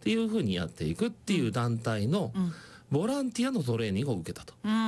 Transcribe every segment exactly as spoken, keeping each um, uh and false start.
っていうふうにやっていくっていう団体のボランティアのトレーニングを受けたと、うん、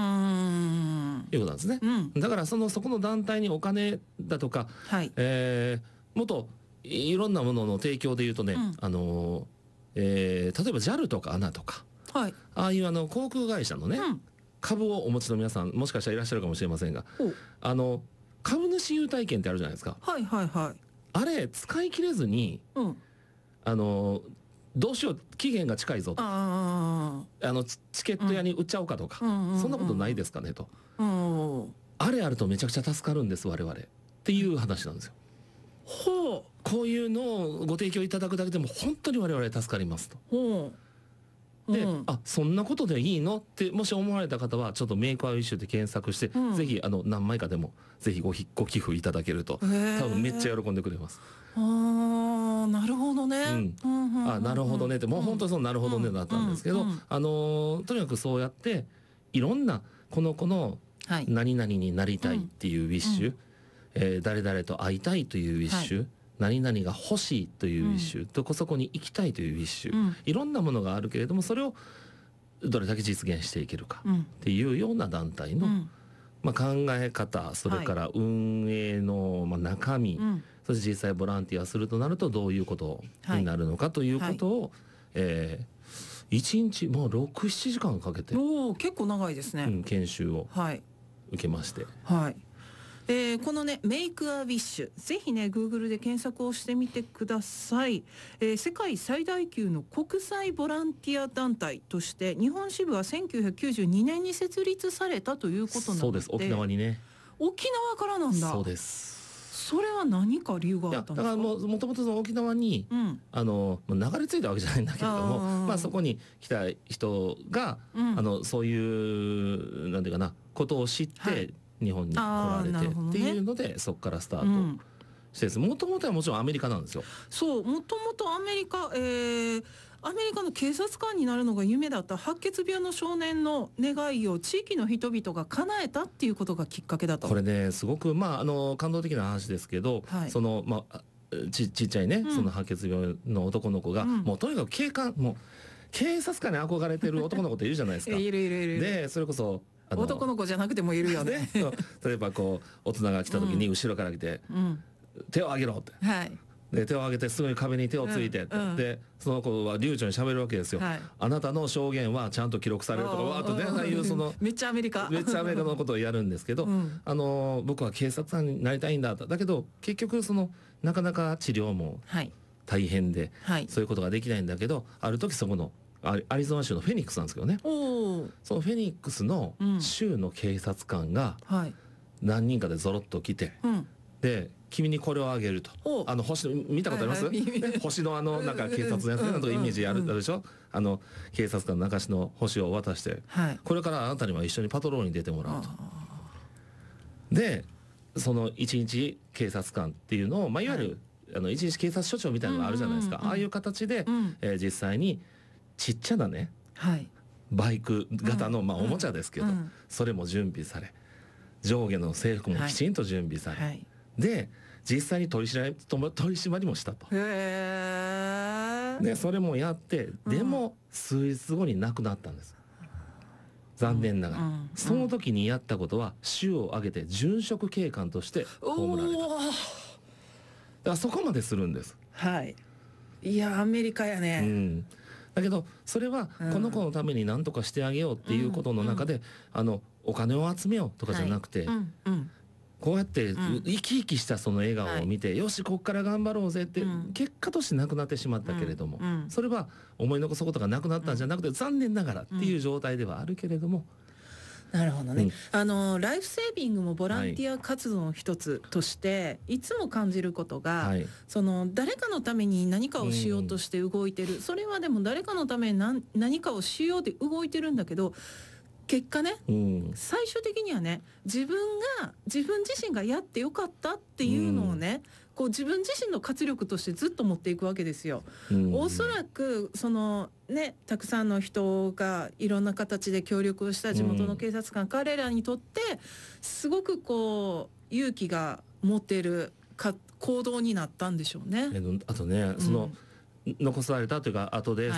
いうことなんですね、うん、だからそのそこの団体にお金だとか、はい、えー、もっといろんなものの提供でいうとね、うん、あのえー、例えば ジャル とか エーエヌエー とか、はい、ああいうあの航空会社のね、うん、株をお持ちの皆さんもしかしたらいらっしゃるかもしれませんが、あの株主優待券ってあるじゃないですか、はいはいはい、あれ使い切れずに、うん、あのどうしよう期限が近いぞと、ああのチケット屋に売っちゃおうかとか、うん、そんなことないですかねと、うんうん、あれあるとめちゃくちゃ助かるんです我々っていう話なんですよ。ほう、こういうのをご提供いただくだけでも本当に我々助かりますと。ほうで、うん、あ、そんなことでいいのってもし思われた方はちょっとメイクアウイッシュで検索して、うん、ぜひあの何枚かでもぜひ ご, ご寄付いただけると多分めっちゃ喜んでくれます。あ、なるほどね、うん、あ、なるほどねって、もう本当にそのなるほどねだったんですけど、うんうん、あのー、とにかくそうやっていろんなこの子の何々になりたいっていうウィッシュ、うん、えー、誰々と会いたいというウィッシュ、はい、何々が欲しいというウィッシュ、うん、どこそこに行きたいというウィッシュ、うん、いろんなものがあるけれどもそれをどれだけ実現していけるかっていうような団体の、うん、まあ、考え方、それから運営のまあ中身、はい、そして実際ボランティアするとなるとどういうことになるのかということを、はい、えー、いちにちもうろく、ななじかんかけて、おー、結構長いですね、うん、研修を受けまして、はい、えー、このねメイクアウィッシュぜひね Google で検索をしてみてください、えー、世界最大級の国際ボランティア団体として日本支部はせんきゅうひゃくきゅうじゅうにねんに設立されたということなので、そうです、沖縄にね、沖縄からなんだ。そうです。それは何か理由があったんですか？いやだからもうもともと沖縄に、うん、あの流れ着いたわけじゃないんだけれども、あ、まあ、そこに来た人が、うん、あのそういうなんていうかなことを知って、はい、日本に来られてっていうので、ね、そこからスタートしてです。もともとはもちろんアメリカなんですよ。そう、もともとアメリカ、えー、アメリカの警察官になるのが夢だった白血病の少年の願いを地域の人々が叶えたっていうことがきっかけだと。これねすごく、まあ、あの感動的な話ですけど、はい、そのまあち, ちっちゃいね、うん、その白血病の男の子が、うん、もうとにかく警官もう警察官に憧れてる男の子っているじゃないですか。いるいるいる。でそれこそ男の子じゃなくてもいるよね。例えばこう大人が来た時に後ろから来て、うん、手を挙げろって、はい、で手を挙げてすぐに壁に手をついて、うんうん、でその子は流暢に喋るわけですよ、はい、あなたの証言はちゃんと記録されるとかわーっとね、ああいうそのめっちゃアメリカめっちゃアメリカのことをやるんですけど、うん、あの僕は警察官になりたいんだと。だけど結局そのなかなか治療も大変で、はい、そういうことができないんだけど、ある時そこのアリゾナ州のフェニックスなんですけどね、そのフェニックスの州の警察官が何人かでゾロッと来て、うん、で君にこれをあげると、あの星の見たことあります、はいはいね、星のあのなんか警察のやつね、なんとかイメージやるでしょ、あの警察官の中しの星を渡して、はい、これからあなたには一緒にパトロールに出てもらうと。でその一日警察官っていうのを、まあ、いわゆる、はい、あの一日警察署長みたいなのがあるじゃないですか、うんうんうん、ああいう形で、うん、えー、実際にちっちゃなね、はい、バイク型の、まあ、おもちゃですけど、うんうん、それも準備され、上下の制服もきちんと準備され、はいはい、で実際に取り締まり、取り締まりもしたと。へー。でそれもやって、でも数日後に亡くなったんです、残念ながら、うんうん、その時にやったことは州を挙げて殉職警官として葬られた。だからそこまでするんです。はい。いやアメリカやね、うん、だけどそれはこの子のために何とかしてあげようっていうことの中で、うんうん、あのお金を集めようとかじゃなくて、はい、うんうん、こうやって生き生きしたその笑顔を見て、はい、よしこっから頑張ろうぜって、うん、結果としてなくなってしまったけれども、うんうん、それは思い残すことがなくなったんじゃなくて、うん、残念ながらっていう状態ではあるけれども、なるほどね、うん、あのライフセービングもボランティア活動の一つとして、はい、いつも感じることが、はい、その誰かのために何かをしようとして動いてる、うん、それはでも誰かのために 何, 何かをしようって動いてるんだけど、結果ね、うん、最終的にはね、自分が自分自身がやってよかったっていうのをね、うん、こう自分自身の活力としてずっと持っていくわけですよ、うん、おそらくそのね、たくさんの人がいろんな形で協力をした地元の警察官、うん、彼らにとってすごくこう勇気が持てるか行動になったんでしょうね。あとね、その、うん、残されたというか後で